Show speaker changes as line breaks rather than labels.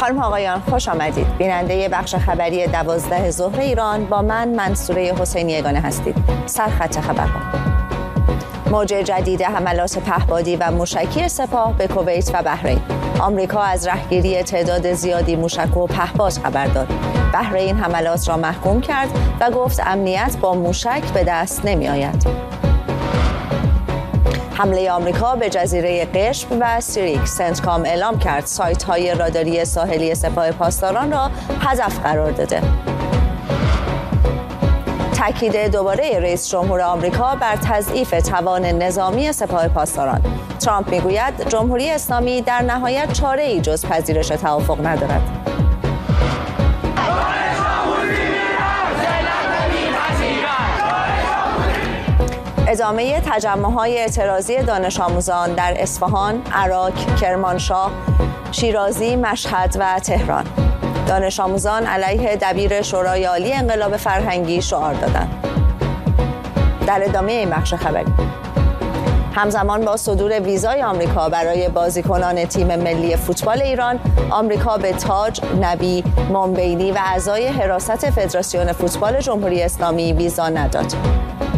خانم آقایان خوش آمدید. بیننده بخش خبری 12 ظهر ایران با من منصوره حسینی یگانه هستید. سرخط خبرها: موج جدید حملات پهپادی و موشکی سپاه به کویت و بحرین. آمریکا از رهگیری تعداد زیادی موشک و پهپاد خبر داد. بحرین حملات را محکوم کرد و گفت امنیت با موشک به دست نمی آید. حمله آمریکا به جزیره قشم و سیریک. سنتکام اعلام کرد سایت‌های راداری ساحلی سپاه پاسداران را هدف قرار داده. تاکید دوباره رئیس جمهور آمریکا بر تضعیف توان نظامی سپاه پاسداران. ترامپ میگوید جمهوری اسلامی در نهایت چاره‌ای جز پذیرش توافق ندارد. ادامه تجمع‌های اعتراضی دانش آموزان در اصفهان، عراق، کرمانشاه، شیرازی، مشهد و تهران. دانش آموزان علیه دبیر شورای عالی انقلاب فرهنگی شعار دادند. در ادامه این بخش خبری: همزمان با صدور ویزای آمریکا برای بازیکنان تیم ملی فوتبال ایران، آمریکا به تاج، نبی، مومبینی و اعضای حراست فدراسیون فوتبال جمهوری اسلامی ویزا نداد.